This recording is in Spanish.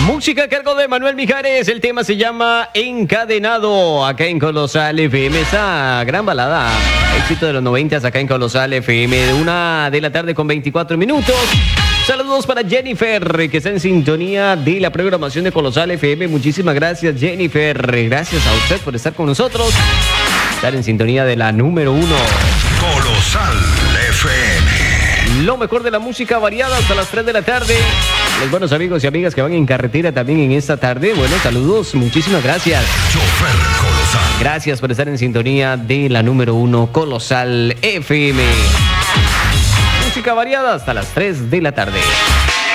Música a cargo de Manuel Mijares. El tema se llama Encadenado. Acá en Colosal FM. Esa gran balada. Éxito de los 90 acá en Colosal FM. De 1:00 con 24 minutos. Saludos para Jennifer, que está en sintonía de la programación de Colosal FM. Muchísimas gracias, Jennifer. Gracias a usted por estar con nosotros. Estar en sintonía de la número 1. Colosal FM. Lo mejor de la música variada hasta las 3 de la tarde. Los buenos amigos y amigas que van en carretera también en esta tarde. Bueno, saludos, muchísimas gracias. Chofer Colosal. Gracias por estar en sintonía de la número 1, Colosal FM. Música variada hasta las 3 de la tarde.